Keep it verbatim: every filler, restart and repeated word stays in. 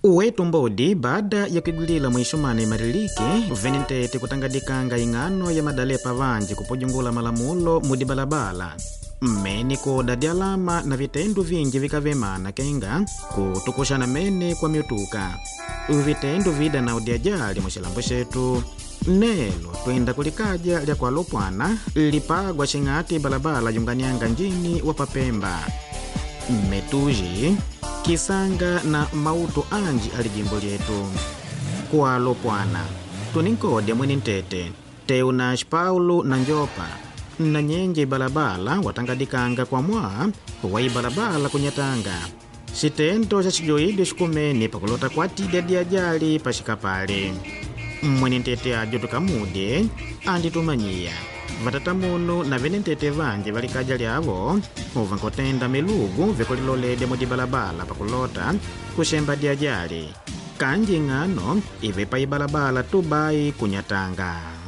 Uwetu mbodi baada ya kugulila mwishumane mariliki venintete kutangadikanga ingano ya madalepa vanji kupujungula malamulo mudi balabala. Meni koda dialama na vitendu vingi vikavemana kenga kutukushana meni kwa miutuka. Vitendu vida na udiajali mwishilambu shetu. Nelo twenda kulikaja lya kwa lopwana lipagwa shingati balabala yunganianga njini wapapemba. Metuji Kisanga na mautu anji alijimbo lyetu. Kwa lopwana tuninkode mwenintete Teunash Paulo na Njopa na nyenje balabala watangadikanga kwa mwa wai balabala kunyatanga. Sitento cha chijoide shukumeni pakulota kwa tide diajali pashikapale. Mwenintete ajo tukamude andi tumanyia vatatamuno na venintete vanje valikaja lyavo uvankotenda melugu vekolilolede mudi balabala pakulota kushemba diajali kanji ngano ive pa ibalabala tubai kunyatanga.